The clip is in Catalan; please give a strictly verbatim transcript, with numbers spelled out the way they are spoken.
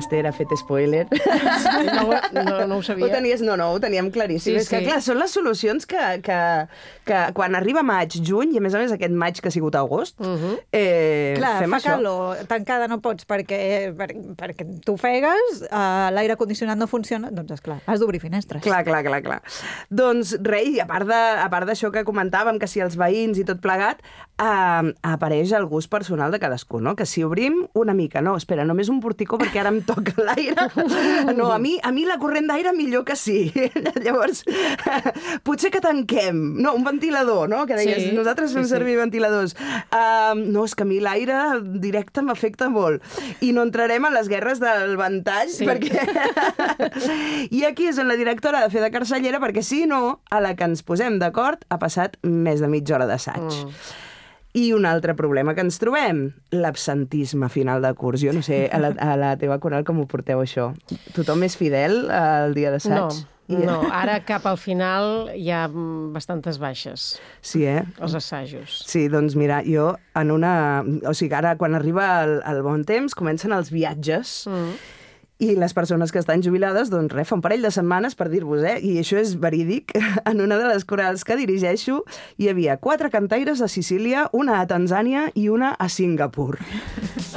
Esther ha fet spoiler. No, no, no ho sabia. Ho tenies, no, no, ho teníem claríssim. Sí, És que, sí. clar, són les solucions que, que, que quan arriba maig, juny, i a més a més aquest maig que ha sigut agost, uh -huh. eh, Clar, fem fa això. calor, tancada no pots perquè, per, perquè t'ofegues, uh, l'aire condicionat no funciona, doncs esclar, has d'obrir finestres. Clar, clar, clar, clar. Doncs res, i a part de- a part d'això que comentàvem, que si els veïns i tot plegat, eh, apareix el gust personal de cadascú, no? Que si obrim una mica, no, espera, només un porticó perquè ara em toca l'aire. No, a mi, a mi la corrent d'aire millor que sí. Llavors, potser que tanquem. No, un ventilador, no? Que deies, Sí, nosaltres fem sí, sí. servir ventiladors. Uh, no, és que a mi l'aire directe m'afecta molt. I no entrarem en les guerres del ventall, Sí. perquè... I aquí és on la directora ha de fer de carcellera, perquè si no, a la que ens posem d'acord ha passat més de mitja hora d'assaig. Mm. I un altre problema que ens trobem, l'absentisme a final de curs. Jo no sé, a la, a la teva coral com ho porteu, això? Tothom és fidel al dia d'assaig? No, I- no, ara cap al final hi ha mm, bastantes baixes, Sí, eh? els assajos. Sí, doncs mira, jo en una... O sigui, ara quan arriba el, el bon temps comencen els viatges Mm. i les persones que estan jubilades, doncs res, fa un parell de setmanes per dir-vos, eh? I això és verídic. En una de les corals que dirigeixo hi havia quatre cantaires a Sicília, una a Tanzània i una a Singapur.